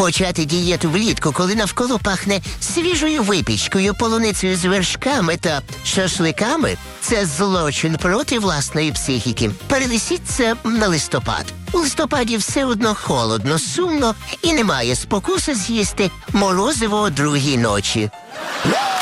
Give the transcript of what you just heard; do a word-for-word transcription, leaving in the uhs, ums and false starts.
Почати дієту влітку, коли навколо пахне свіжою випічкою, полуницею з вершками та шашликами – це злочин проти власної психіки. Перенесіть це на листопад. У листопаді все одно холодно, сумно і немає спокуси з'їсти морозиво о другій ночі.